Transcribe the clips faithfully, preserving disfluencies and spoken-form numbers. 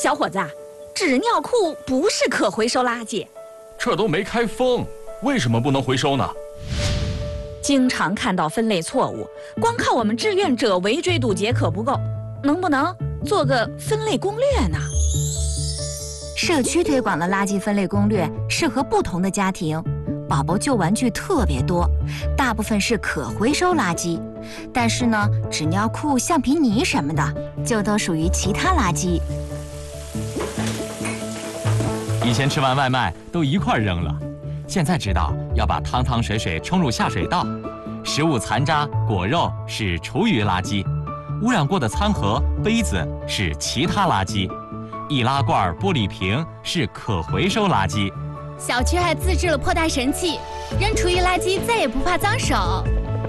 小伙子，纸尿裤不是可回收垃圾。 这都没开封，为什么不能回收呢？ 经常看到分类错误，光靠我们志愿者围追堵截可不够，能不能做个分类攻略呢？ 社区推广的垃圾分类攻略适合不同的家庭。宝宝旧玩具特别多，大部分是可回收垃圾，但是呢，纸尿裤、橡皮泥什么的就都属于其他垃圾。 以前吃完外卖都一块扔了，现在知道要把汤汤水水冲入下水道。食物残渣、果肉是厨余垃圾，污染过的餐盒、杯子是其他垃圾，易拉罐、玻璃瓶是可回收垃圾。 小区还自制了破袋神器，扔厨余垃圾再也不怕脏手。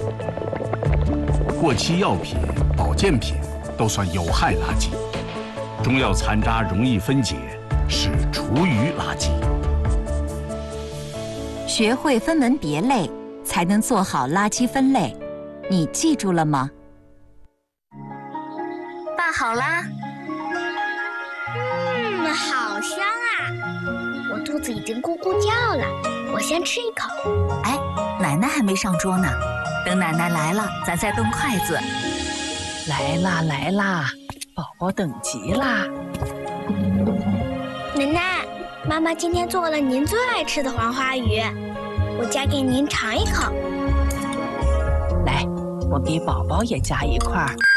过期药品、保健品都算有害垃圾，中药残渣容易分解，是厨余垃圾。 学会分门别类，才能做好垃圾分类。你记住了吗？ 拌好啦。嗯，好香啊！我肚子已经咕咕叫了，我先吃一口。 哎，奶奶还没上桌呢，等奶奶来了，咱再动筷子。 来啦来啦，宝宝等急啦！ 奶奶，妈妈今天做了您最爱吃的黄花鱼，我夹给您尝一口。 来，我给宝宝也夹一块儿。